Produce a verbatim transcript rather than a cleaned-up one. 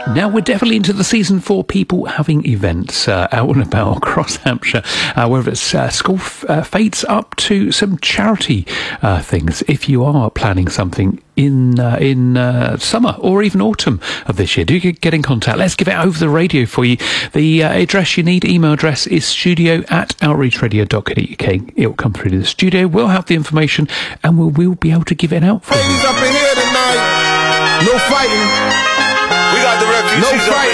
Now we're definitely into the season for people having events uh, out and about across Hampshire, uh, whether it's uh, school f- uh, fates up to some charity uh, things. If you are planning something in uh, in uh, summer or even autumn of this year, do get in contact. Let's give it over the radio for you. The uh, address you need, email address, is studio at outreachradio dot co dot uk. It'll come through to the studio. We'll have the information and we'll, we'll be able to give it out for you. Ladies up in here tonight. No fighting. We got the refugees No fighting.